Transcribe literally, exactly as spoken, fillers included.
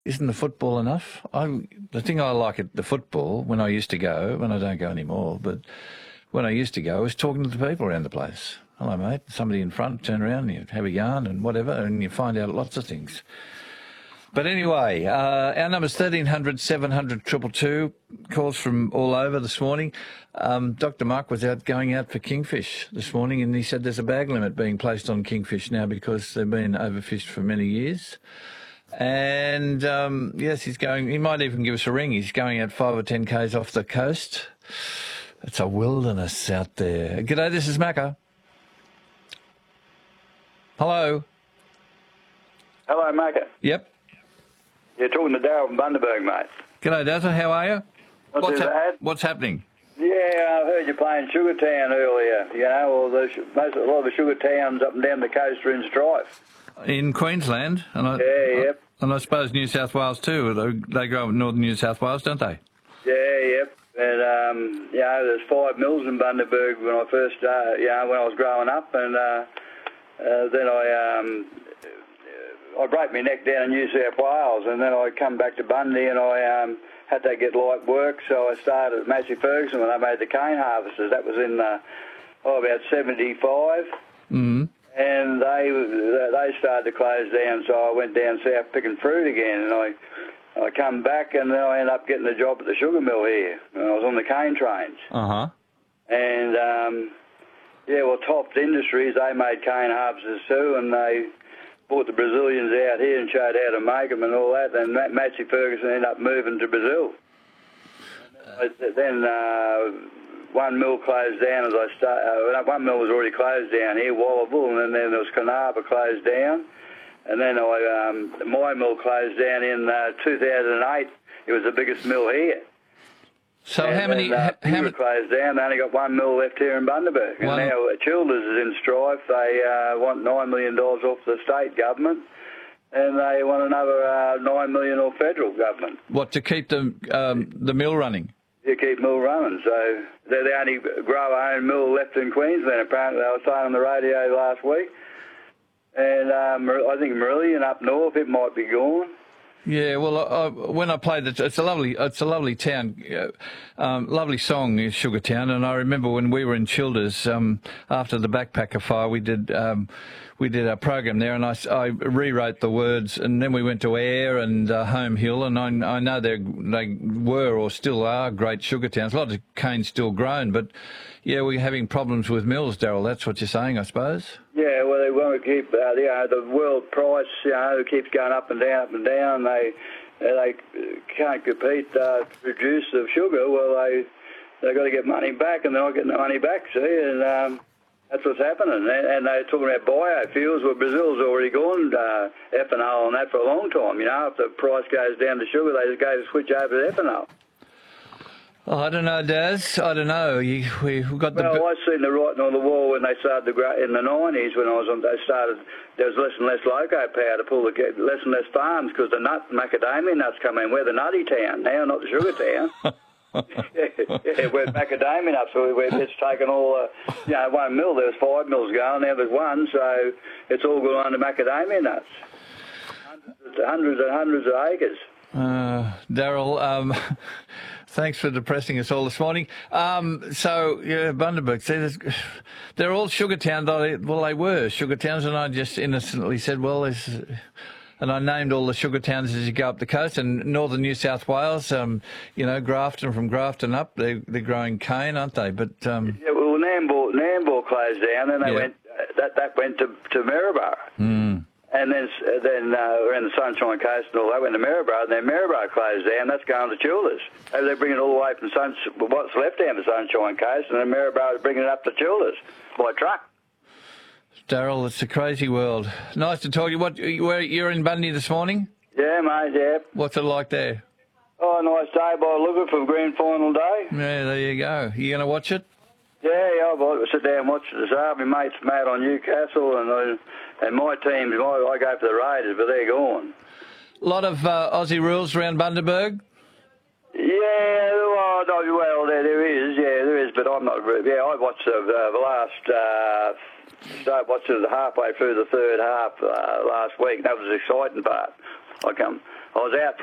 Isn't the football enough? I the thing I like at the football when I used to go, when I don't go anymore, but when I used to go, was talking to the people around the place. Hello, mate. Somebody in front, turn around, and you have a yarn and whatever, and you find out lots of things. But anyway, uh, our number's thirteen hundred, seven hundred, two two two. Calls from all over this morning. Um, Doctor Mark was out going out for kingfish this morning, and he said there's a bag limit being placed on kingfish now because they've been overfished for many years. And, um, yes, he's going, he might even give us a ring. He's going out five or ten k's off the coast. It's a wilderness out there. G'day, this is Macca. Hello. Hello, Macca. Yep. You're talking to Darryl from Bundaberg, mate. G'day, Dazzle. How are you? Not What's, too hap- bad. What's happening? Yeah, I heard you playing Sugartown earlier. You know, all the, most, a lot of the sugar towns up and down the coast are in strife. In Queensland? And I, Yeah, yep. And I suppose New South Wales too. They, they grow up in northern New South Wales, don't they? Yeah, yep. And, um, you know, there's five mills in Bundaberg when I first started, you know, when I was growing up. And uh, uh, then I... Um, I broke my neck down in New South Wales, and then I come back to Bundy, and I um, had to get light work, so I started at Massey Ferguson when they made the cane harvesters. That was in uh, oh, about seventy-five, Mm-hmm. and they they started to close down, so I went down south picking fruit again, and I I come back, and then I ended up getting a job at the sugar mill here, and I was on the cane trains. Uh-huh. And um, yeah, well, Toft Industries, they made cane harvesters too, and they brought the Brazilians out here and showed how to make them and all that. And Massey Ferguson ended up moving to Brazil. And then uh, one mill closed down as I started. Uh, one mill was already closed down here, Wallable, and then, then there was Carnarvon closed down. And then I, um, my mill closed down in uh, two thousand eight. It was the biggest mill here. So and how many... Then, uh, how many closed down. They only got one mill left here in Bundaberg. And One- now Childers is in strife. They uh, want nine million dollars off the state government, and they want another uh, nine million dollars off federal government. What, to keep the um, the mill running? You keep mill running. So they're the only grower-owned mill left in Queensland, apparently. They were saying on the radio last week. And um, I think Marillion up north, it might be gone. Yeah, well, I, when I played it, it's a lovely, it's a lovely town, uh, um, lovely song, is Sugartown. And I remember when we were in Childers um, after the backpacker fire, we did um, we did a program there, and I, I rewrote the words, and then we went to Ayr and uh, Home Hill, and I, I know they they were or still are great sugar towns. A lot of cane still grown, but yeah, we're having problems with mills, Darryl. That's what you're saying, I suppose. Yeah, well, they want to keep, uh, you know, the world price, you know, keeps going up and down, up and down. They they can't compete uh, to produce the sugar. Well, they they got to get money back, and they're not getting the money back. See, and um, that's what's happening. And, and they're talking about biofuels. Well, Brazil's already gone uh, ethanol and that for a long time. You know, if the price goes down to sugar, they just go to switch over to ethanol. Oh, I don't know, Daz. I don't know. You, we, we've got the... Well, I seen the writing on the wall when they started to grow in the nineties. When I was on, they started. There was less and less loco power to pull the less and less farms because the nut macadamia nuts come in. We're the nutty town now, not the sugar town. yeah, yeah, we're macadamia nuts. So we're, it's taken all. Uh, you know, one mill. There was five mills going. Now there's one, so it's all gone under macadamia nuts. Hundreds, hundreds and hundreds of acres. Uh, Darryl, um, thanks for depressing us all this morning. Um, so, yeah, Bundaberg, see, there's- they're all sugar towns. Well, they were sugar towns, and I just innocently said, well, there's... And I named all the sugar towns as you go up the coast, and northern New South Wales, um, you know, Grafton, from Grafton up, they, they're growing cane, aren't they? But um, yeah, well, Nambour, Nambour closed down, and they Yeah. went. Uh, that that went to to Maryborough. mm, And then, then uh, around the Sunshine Coast and all that went to Maryborough, and then Maryborough closed down. That's going to Childers. They- They're bringing it all the way from Sun, what's left down the Sunshine Coast, and then Maryborough is bringing it up to Childers by truck. Darryl, it's a crazy world. Nice to talk to you. What, where, you're in Bundy this morning? Yeah, mate, yeah. What's it like there? Oh, nice day by the look of it for grand final day. Yeah, there you go. You going to watch it? Yeah, yeah, I'll sit down and watch it this afternoon. My mate's mad on Newcastle, and uh, and my team's, my, I go for the Raiders, but they're gone. A lot of uh, Aussie rules around Bundaberg? Yeah, well, no, well there, there is, yeah, there is, but I'm not, yeah, I watched the, uh, the last, uh, start watching it halfway through the third half uh, last week. That was the exciting part. I come, I was out